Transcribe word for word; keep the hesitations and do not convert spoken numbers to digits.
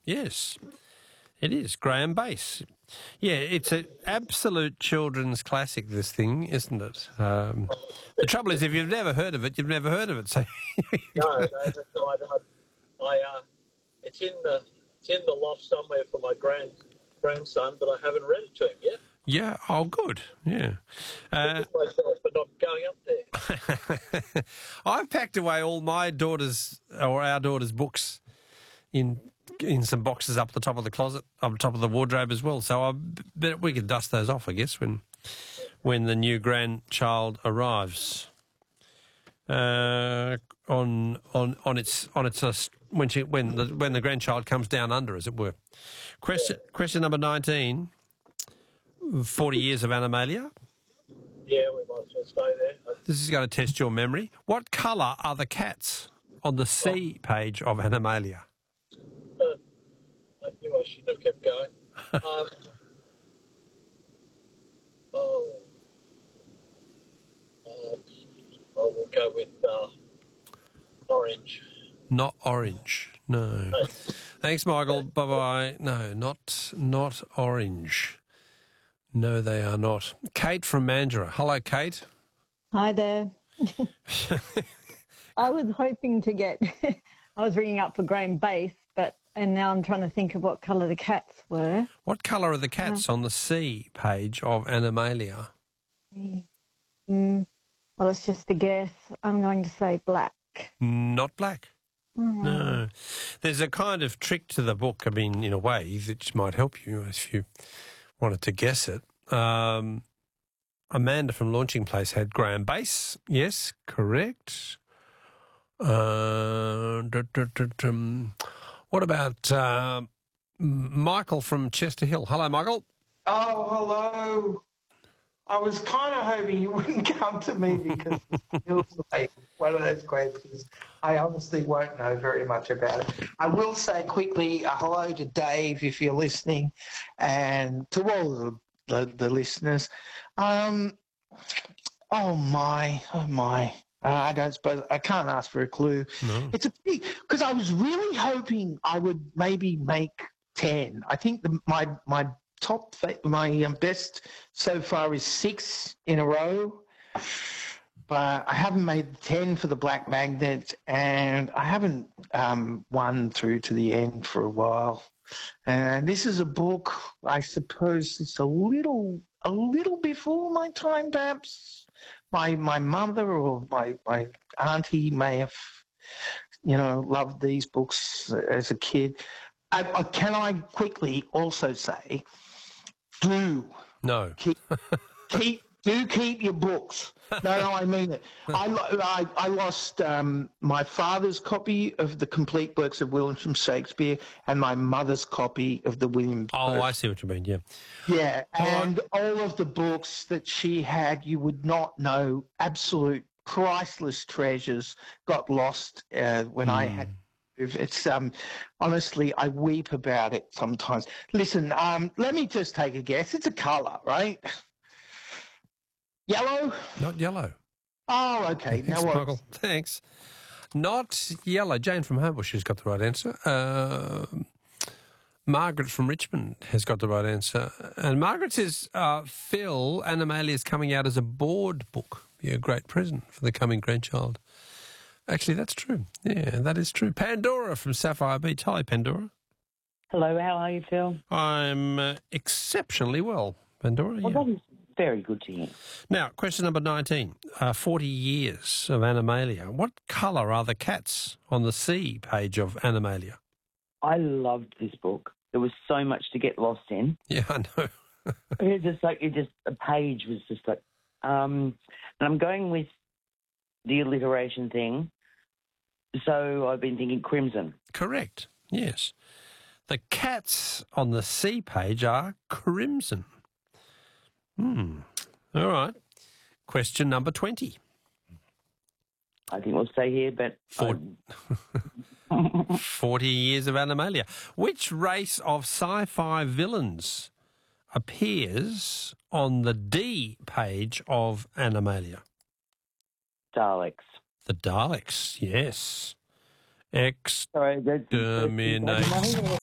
Yes, it is. Graham Base. Yeah, it's an absolute children's classic, this thing, isn't it? Um, the trouble is, if you've never heard of it, you've never heard of it. So No, no, that's right. I, I, uh, it's in the it's in the loft somewhere for my grand grandson, but I haven't read it to him yet. Yeah, oh, good. Yeah. Uh, myself for not going up there. I've packed away all my daughter's or our daughter's books in in some boxes up the top of the closet, up the top of the wardrobe as well. So I bet we could dust those off, I guess, when when the new grandchild arrives. Uh, on on on its on its uh, when she when the when the grandchild comes down under, as it were. Question yeah. question number nineteen. Forty years of Animalia. Yeah, we might as well stay there. This is going to test your memory. What colour are the cats on the C page of Animalia? Uh, I knew I shouldn't have kept going. um, oh, uh, I will go with uh, orange. Not orange. No. no. Thanks, Michael. Bye bye. No, not not orange. No, they are not. Kate from Mandurah. Hello, Kate. Hi there. I was hoping to get, I was ringing up for Graham Base, but, and now I'm trying to think of what colour the cats were. What colour are the cats uh, on the C page of Animalia? Mm, well, it's just a guess. I'm going to say black. Not black. Mm. No. There's a kind of trick to the book, I mean, in a way, that might help you if you wanted to guess it. Um, Amanda from Launching Place had Graham Base. Yes, correct. Uh, da, da, da, da. What about uh, Michael from Chester Hill? Hello, Michael. Oh, hello. I was kind of hoping you wouldn't come to me because it feels like one of those questions I honestly won't know very much about it. I will say quickly a hello to Dave if you're listening and to all the, the, the listeners. Um, oh, my, oh, my. Uh, I don't suppose, I can't ask for a clue. No. It's a big, because I was really hoping I would maybe make ten. I think the, my, my, Top, my um, best so far is six in a row, but I haven't made ten for the Black Magnet, and I haven't um, won through to the end for a while. And this is a book, I suppose it's a little, a little before my time, perhaps. My my mother or my my auntie may have, you know, loved these books as a kid. I, I, can I quickly also say? Do no keep, keep do keep your books. No, no, I mean it. I I, I lost um, my father's copy of the complete works of William Shakespeare and my mother's copy of the William. Oh, I see what you mean. Yeah, yeah, and all of the books that she had, you would not know. Absolute priceless treasures got lost uh, when mm. I had. It's um, honestly, I weep about it sometimes. Listen, um, let me just take a guess. It's a colour, right? Yellow? Not yellow. Oh, okay. Thanks, now Michael. Thanks. Not yellow. Jane from Homebush has got the right answer. Uh, Margaret from Richmond has got the right answer. And Margaret says, uh, Phil, Animalia is coming out as a board book. Be a great present for the coming grandchild. Actually, that's true. Yeah, that is true. Pandora from Sapphire Beach. Hi, Pandora. Hello, how are you, Phil? I'm uh, exceptionally well, Pandora. Well, yeah. that is very good to hear. Now, question number nineteen. Uh, forty years of Animalia. What colour are the cats on the C page of Animalia? I loved this book. There was so much to get lost in. Yeah, I know. It was just like, it just, a page was just like, um, and I'm going with the alliteration thing. So I've been thinking crimson. Correct, yes. The cats on the C page are crimson. Hmm. All right. Question number twenty. I think we'll stay here, but... For- um... forty years of Animalia. Which race of sci-fi villains appears on the D page of Animalia? Daleks. The Daleks, yes. Exterminate. Sorry, that's, that's,